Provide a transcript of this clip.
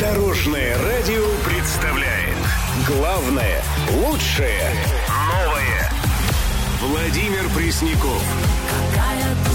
Дорожное радио представляет главное, лучшее, новое. Владимир Пресняков. Какая